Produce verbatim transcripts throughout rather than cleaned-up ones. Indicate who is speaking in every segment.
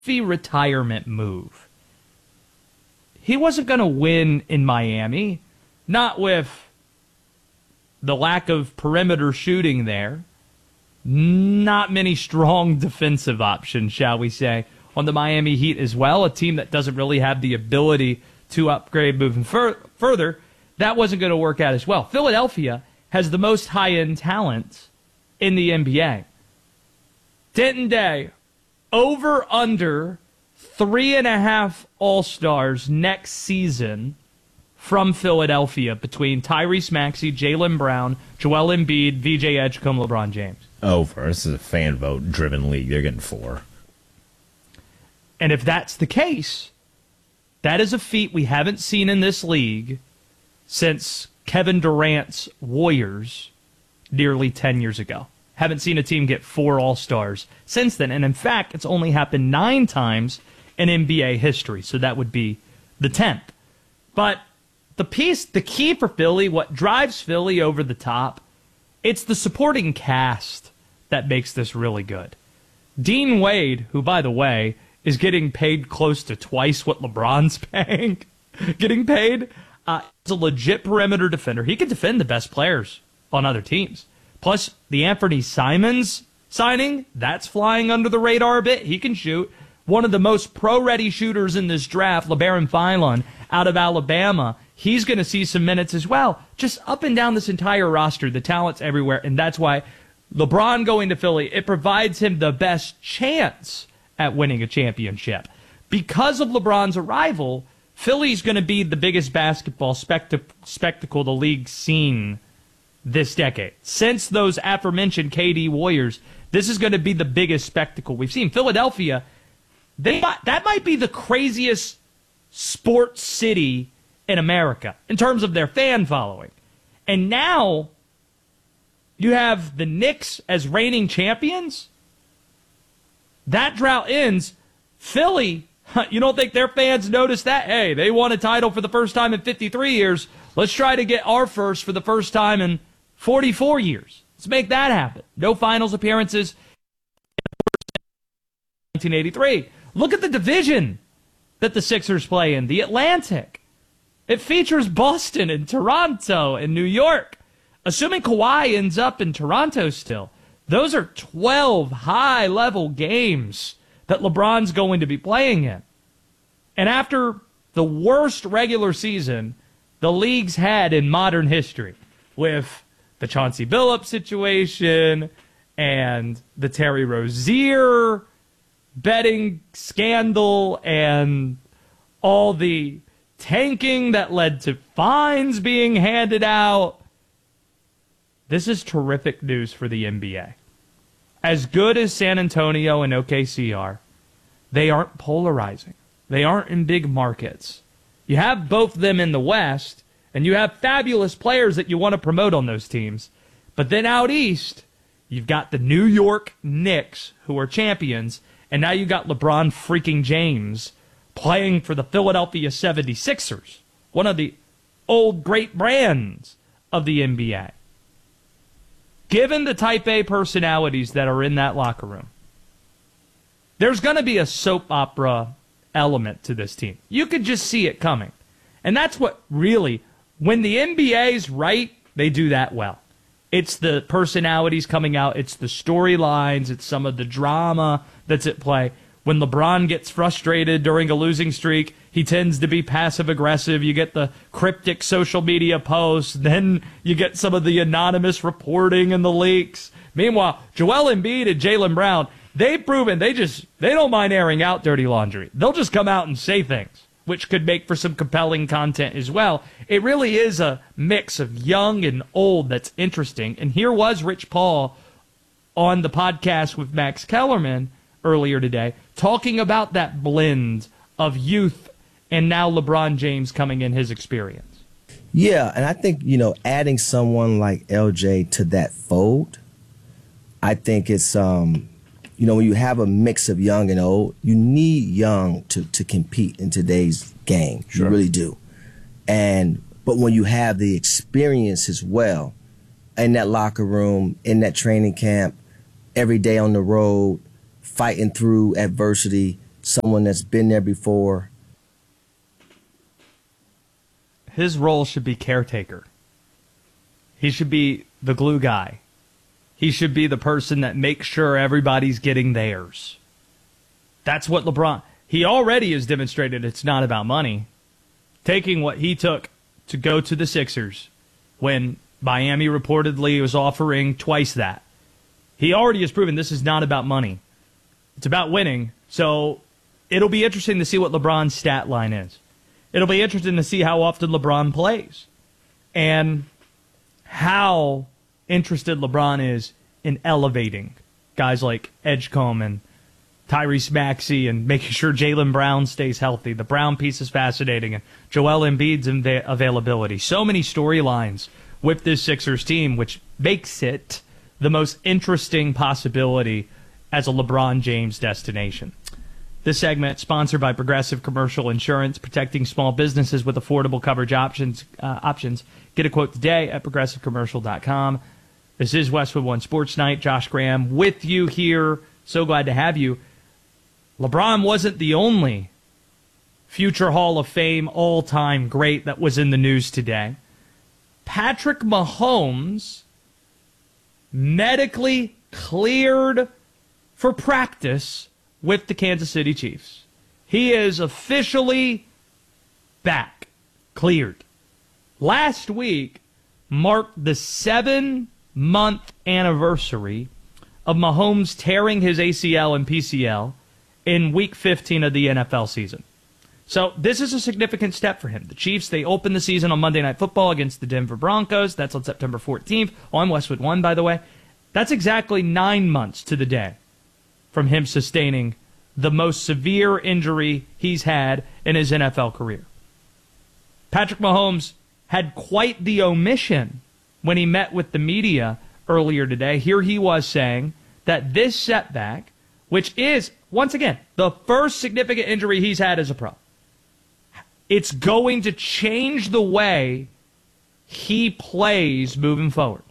Speaker 1: retirement move. He wasn't going to win in Miami, not with the lack of perimeter shooting there. Not many strong defensive options, shall we say, on the Miami Heat as well, a team that doesn't really have the ability to upgrade moving fur- further. That wasn't going to work out as well. Philadelphia has the most high-end talent in the N B A. Denton Day, over under three and a half All-Stars next season from Philadelphia between Tyrese Maxey, Jaylen Brown, Joel Embiid, V J Edgecombe, LeBron James.
Speaker 2: Over. This is a fan vote driven league. They're getting four.
Speaker 1: And if that's the case, that is a feat we haven't seen in this league since Kevin Durant's Warriors nearly ten years ago. Haven't seen a team get four All-Stars since then. And in fact, it's only happened nine times in N B A history. So that would be the tenth. But the piece, the key for Philly, what drives Philly over the top, it's the supporting cast that makes this really good. Dean Wade, who, by the way, is getting paid close to twice what LeBron's paying, getting paid, uh, is a legit perimeter defender. He can defend the best players on other teams. Plus, the Anthony Simons signing, that's flying under the radar a bit. He can shoot. One of the most pro-ready shooters in this draft, LeBaron Philon, out of Alabama, he's going to see some minutes as well. Just up and down this entire roster, the talent's everywhere, and that's why LeBron going to Philly, it provides him the best chance at winning a championship. Because of LeBron's arrival, Philly's going to be the biggest basketball spect- spectacle the league's seen this decade. Since those aforementioned K D Warriors, this is going to be the biggest spectacle we've seen. Philadelphia, they that might be the craziest sports city in America in terms of their fan following. And now you have the Knicks as reigning champions. That drought ends. Philly, you don't think their fans notice that? Hey, they won a title for the first time in fifty-three years. Let's try to get our first for the first time in forty-four years. Let's make that happen. No finals appearances in nineteen eighty-three. Look at the division that the Sixers play in, the Atlantic. It features Boston and Toronto and New York. Assuming Kawhi ends up in Toronto still, those are twelve high-level games that LeBron's going to be playing in. And after the worst regular season the league's had in modern history, with the Chauncey Billups situation and the Terry Rozier betting scandal and all the tanking that led to fines being handed out, this is terrific news for the N B A. As good as San Antonio and O K C are, they aren't polarizing. They aren't in big markets. You have both of them in the West, and you have fabulous players that you want to promote on those teams. But then out East, you've got the New York Knicks, who are champions, and now you've got LeBron freaking James playing for the Philadelphia seventy-sixers, one of the old great brands of the N B A. Given the type A personalities that are in that locker room, there's going to be a soap opera element to this team. You could just see it coming. And that's what really, when the N B A's right, they do that well. It's the personalities coming out. It's the storylines. It's some of the drama that's at play. When LeBron gets frustrated during a losing streak, he tends to be passive-aggressive. You get the cryptic social media posts. Then you get some of the anonymous reporting and the leaks. Meanwhile, Joel Embiid and Jaylen Brown, they've proven they just they don't mind airing out dirty laundry. They'll just come out and say things, which could make for some compelling content as well. It really is a mix of young and old that's interesting. And here was Rich Paul on the podcast with Max Kellerman earlier today, talking about that blend of youth and now LeBron James coming in his experience.
Speaker 3: Yeah, and I think, you know, adding someone like L J to that fold, I think it's, um, you know, when you have a mix of young and old, you need young to, to compete in today's game. Sure. You really do. And but when you have the experience as well, in that locker room, in that training camp, every day on the road, fighting through adversity, someone that's been there before.
Speaker 1: His role should be caretaker. He should be the glue guy. He should be the person that makes sure everybody's getting theirs. That's what LeBron... He already has demonstrated it's not about money. Taking what he took to go to the Sixers when Miami reportedly was offering twice that. He already has proven this is not about money. It's about winning. So it'll be interesting to see what LeBron's stat line is. It'll be interesting to see how often LeBron plays and how interested LeBron is in elevating guys like Edgecombe and Tyrese Maxey and making sure Jaylen Brown stays healthy. The Brown piece is fascinating, and Joel Embiid's inv- availability. So many storylines with this Sixers team, which makes it the most interesting possibility as a LeBron James destination. This segment sponsored by Progressive Commercial Insurance, protecting small businesses with affordable coverage options. Uh, options. Get a quote today at progressive commercial dot com. This is Westwood One Sports Night. Josh Graham with you here. So glad to have you. LeBron wasn't the only future Hall of Fame all-time great that was in the news today. Patrick Mahomes medically cleared for practice with the Kansas City Chiefs. He is officially back, cleared. Last week marked the seven-month anniversary of Mahomes tearing his A C L and P C L in week fifteen of the N F L season. So this is a significant step for him. The Chiefs, they open the season on Monday Night Football against the Denver Broncos. That's on September fourteenth on Westwood One, by the way. That's exactly nine months to the day from him sustaining the most severe injury he's had in his N F L career. Patrick Mahomes had quite the omission when he met with the media earlier today. Here he was saying that this setback, which is, once again, the first significant injury he's had as a pro, it's going to change the way he plays moving forward.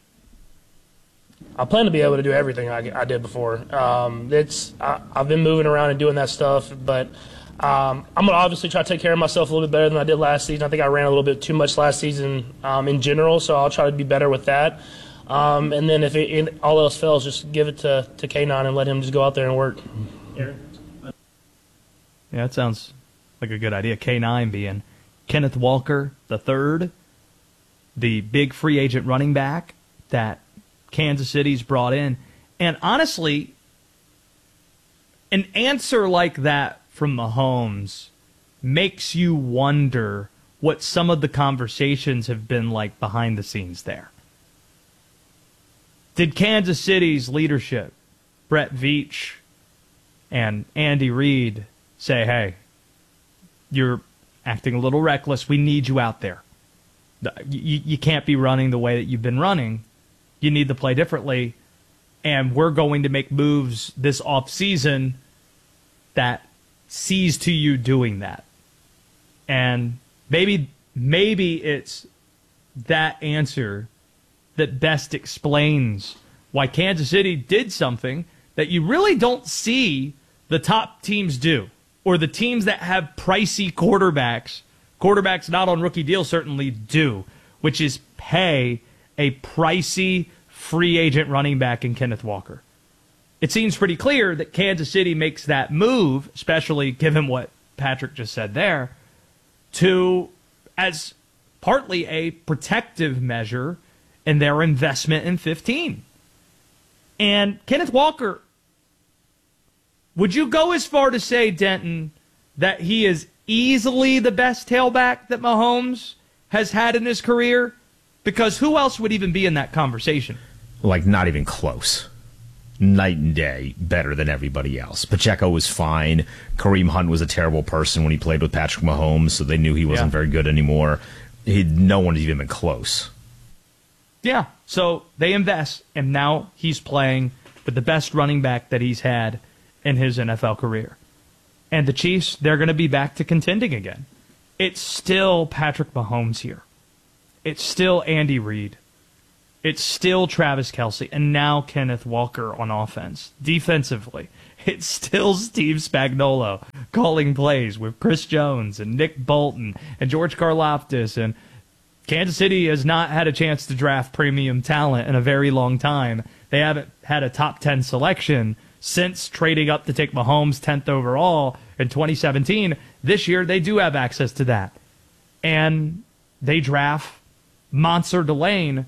Speaker 4: I plan to be able to do everything I, I did before. Um, it's I, I've been moving around and doing that stuff, but um, I'm going to obviously try to take care of myself a little bit better than I did last season. I think I ran a little bit too much last season um, in general, so I'll try to be better with that. Um, and then if it, it, all else fails, just give it to, to K nine and let him just go out there and work.
Speaker 1: Yeah, that sounds like a good idea. K nine being Kenneth Walker the third, the big free agent running back that Kansas City's brought in. And honestly, an answer like that from Mahomes makes you wonder what some of the conversations have been like behind the scenes there. Did Kansas City's leadership, Brett Veach and Andy Reid, say, hey, you're acting a little reckless. We need you out there. You, you can't be running the way that you've been running. You need to play differently. And we're going to make moves this offseason that sees to you doing that. And maybe maybe it's that answer that best explains why Kansas City did something that you really don't see the top teams do, or the teams that have pricey quarterbacks, quarterbacks not on rookie deals certainly do, which is pay a pricey free agent running back in Kenneth Walker. It seems pretty clear that Kansas City makes that move, especially given what Patrick just said there, to as partly a protective measure in their investment in fifteen. And Kenneth Walker, would you go as far to say, Denton, that he is easily the best tailback that Mahomes has had in his career? Because who else would even be in that conversation?
Speaker 2: Like, not even close. Night and day, better than everybody else. Pacheco was fine. Kareem Hunt was a terrible person when he played with Patrick Mahomes, so they knew he wasn't yeah. very good anymore. He, no one's even been close.
Speaker 1: Yeah, so they invest, and now he's playing with the best running back that he's had in his N F L career. And the Chiefs, they're going to be back to contending again. It's still Patrick Mahomes here. It's still Andy Reid. it's still Travis Kelce and now Kenneth Walker on offense. Defensively, it's still Steve Spagnuolo calling plays with Chris Jones and Nick Bolton and George Karlaftis. And Kansas City has not had a chance to draft premium talent in a very long time. They haven't had a top ten selection since trading up to take Mahomes tenth overall in twenty seventeen. This year, they do have access to that. And they draft Monster Delane.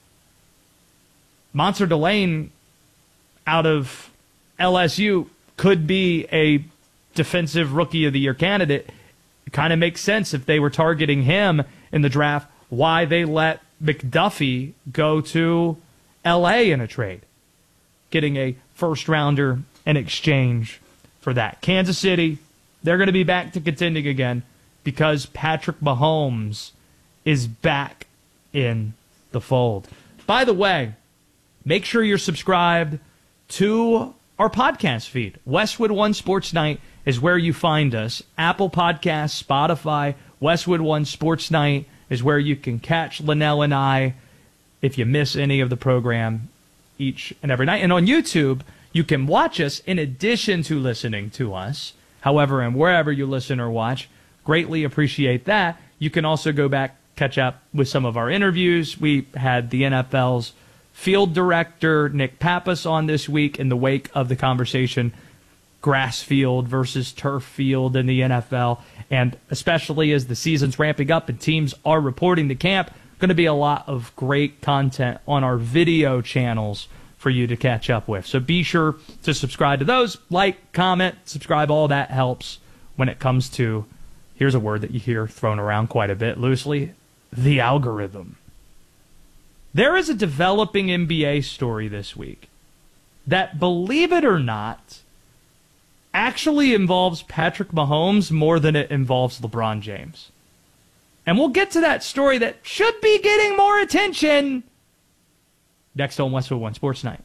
Speaker 1: Monster Delane out of L S U could be a defensive rookie of the year candidate. It kind of makes sense if they were targeting him in the draft, why they let McDuffie go to L A in a trade, getting a first rounder in exchange for that. Kansas City, they're going to be back to contending again because Patrick Mahomes is back in the fold. By the way, make sure you're subscribed to our podcast feed. Westwood One Sports Night is where you find us. Apple Podcasts, Spotify, Westwood One Sports Night is where you can catch Linnell and I if you miss any of the program each and every night. And on YouTube, you can watch us in addition to listening to us. However, and wherever you listen or watch, greatly appreciate that. You can also go back, catch up with some of our interviews. We had the N F L's field director, Nick Pappas, on this week in the wake of the conversation, grass field versus turf field in the N F L. And especially as the season's ramping up and teams are reporting to camp, going to be a lot of great content on our video channels for you to catch up with. So be sure to subscribe to those. Like, comment, subscribe. All that helps when it comes to, here's a word that you hear thrown around quite a bit loosely, the algorithm. There is a developing N B A story this week that, believe it or not, actually involves Patrick Mahomes more than it involves LeBron James. And we'll get to that story that should be getting more attention next on Westwood One Sports Night.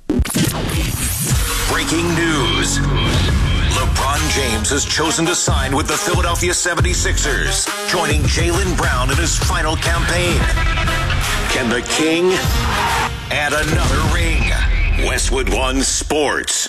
Speaker 5: Breaking news. LeBron James has chosen to sign with the Philadelphia seventy-sixers, joining Jaylen Brown in his final campaign. Can the King add another ring? Westwood One Sports.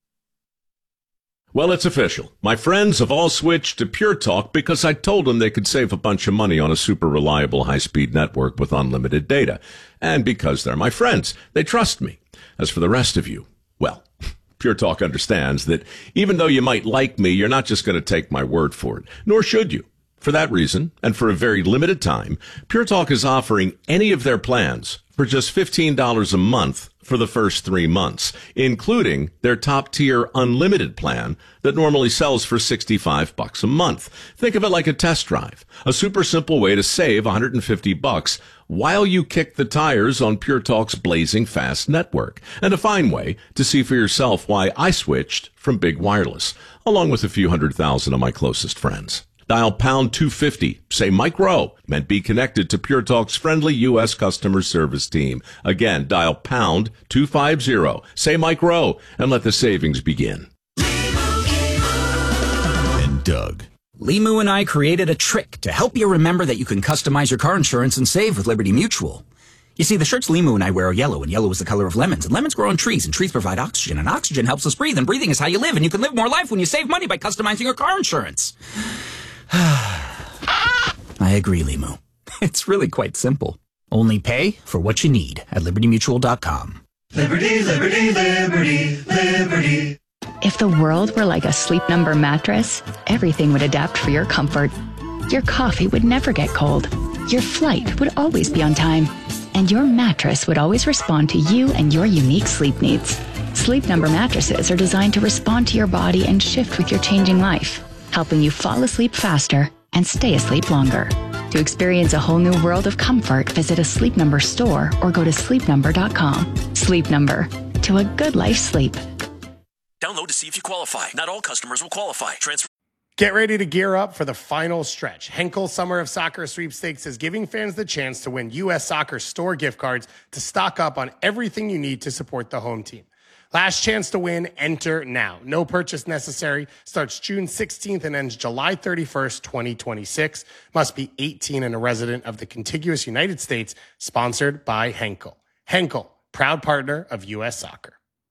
Speaker 6: Well, it's official. My friends have all switched to Pure Talk because I told them they could save a bunch of money on a super reliable high-speed network with unlimited data. And because they're my friends, they trust me. As for the rest of you, well, Pure Talk understands that even though you might like me, you're not just going to take my word for it, nor should you. For that reason, and for a very limited time, Pure Talk is offering any of their plans for just fifteen dollars a month for the first three months, including their top-tier unlimited plan that normally sells for sixty-five bucks a month. Think of it like a test drive, a super simple way to save one hundred fifty bucks while you kick the tires on Pure Talk's blazing fast network, and a fine way to see for yourself why I switched from Big Wireless, along with a few hundred thousand of my closest friends. Dial pound two fifty, say Mike Rowe, and be connected to Pure Talk's friendly U S customer service team. Again, dial pound two fifty, say Mike Rowe, and let the savings begin.
Speaker 7: And Doug.
Speaker 8: Limu and I created a trick to help you remember that you can customize your car insurance and save with Liberty Mutual. You see, the shirts Limu and I wear are yellow, and yellow is the color of lemons, and lemons grow on trees, and trees provide oxygen, and oxygen helps us breathe, and breathing is how you live, and you can live more life when you save money by customizing your car insurance. I agree, Limu. It's really quite simple. Only pay for what you need at liberty mutual dot com.
Speaker 9: Liberty, liberty, liberty, liberty.
Speaker 10: If the world were like a Sleep Number mattress, everything would adapt for your comfort. Your coffee would never get cold. Your flight would always be on time. And your mattress would always respond to you and your unique sleep needs. Sleep Number mattresses are designed to respond to your body and shift with your changing life, helping you fall asleep faster and stay asleep longer. To experience a whole new world of comfort, visit a Sleep Number store or go to sleep number dot com. Sleep Number. To a good life sleep.
Speaker 5: Download to see if you qualify. Not all customers will qualify. Transfer.
Speaker 11: Get ready to gear up for the final stretch. Henkel Summer of Soccer Sweepstakes is giving fans the chance to win U S Soccer store gift cards to stock up on everything you need to support the home team. Last chance to win, enter now. No purchase necessary. Starts June sixteenth and ends July thirty-first, twenty twenty-six. Must be eighteen and a resident of the contiguous United States. Sponsored by Henkel. Henkel, proud partner of U S Soccer.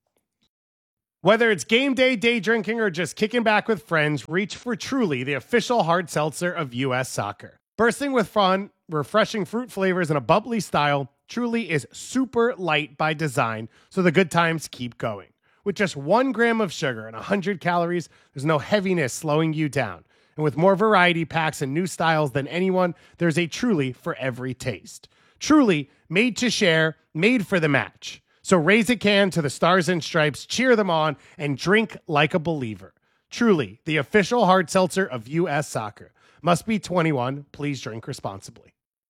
Speaker 11: Whether it's game day, day drinking, or just kicking back with friends, reach for Truly, the official hard seltzer of U S Soccer. Bursting with fun, refreshing fruit flavors, and a bubbly style, Truly is super light by design, so the good times keep going. With just one gram of sugar and one hundred calories, there's no heaviness slowing you down. And with more variety packs and new styles than anyone, there's a Truly for every taste. Truly, made to share, made for the match. So raise a can to the Stars and Stripes, cheer them on, and drink like a believer. Truly, the official hard seltzer of U S Soccer. Must be twenty-one. Please drink responsibly.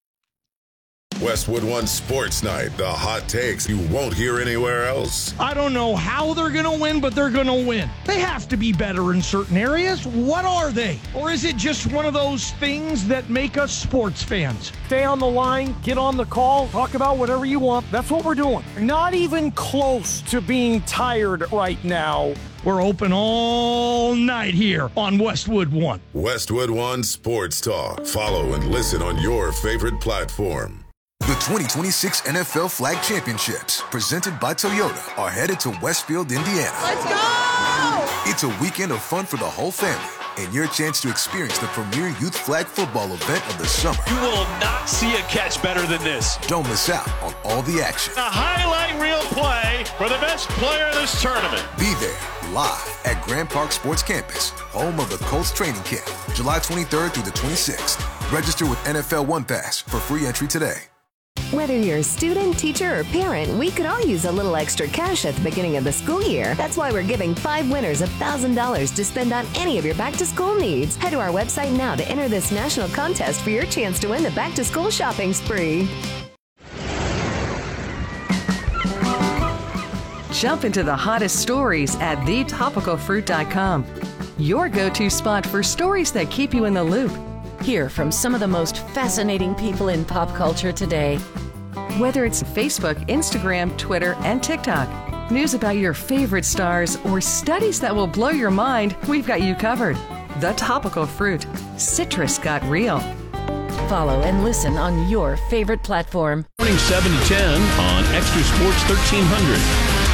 Speaker 7: Westwood One Sports Night, the hot takes you won't hear anywhere else.
Speaker 12: I don't know how they're going to win, but they're going to win. They have to be better in certain areas. What are they? Or is it just one of those things that make us sports fans? Stay on the line, get on the call, talk about whatever you want. That's what we're doing. Not even close to being tired right now. We're open all night here on Westwood One.
Speaker 7: Westwood One Sports Talk. Follow and listen on your favorite platform.
Speaker 13: The twenty twenty-six N F L Flag Championships, presented by Toyota, are headed to Westfield, Indiana.
Speaker 9: Let's go!
Speaker 13: It's a weekend of fun for the whole family and your chance to experience the premier youth flag football event of the summer.
Speaker 14: You will not see a catch better than this.
Speaker 13: Don't miss out on all the action.
Speaker 14: A highlight reel play for the best player in this tournament.
Speaker 13: Be there live at Grand Park Sports Campus, home of the Colts training camp, July twenty-third through the twenty-sixth. Register with N F L One Pass for free entry today.
Speaker 15: Whether you're a student, teacher, or parent, we could all use a little extra cash at the beginning of the school year. That's why we're giving five winners one thousand dollars to spend on any of your back-to-school needs. Head to our website now to enter this national contest for your chance to win the back-to-school shopping spree.
Speaker 16: Jump into the hottest stories at the topical fruit dot com. Your go-to spot for stories that keep you in the loop.
Speaker 17: Hear from some of the most fascinating people in pop culture today.
Speaker 16: Whether it's Facebook, Instagram, Twitter, and TikTok, news about your favorite stars, or studies that will blow your mind, we've got you covered. The Topical Fruit. Citrus got real.
Speaker 17: Follow and listen on your favorite platform.
Speaker 18: Morning seven to ten on Extra Sports thirteen hundred.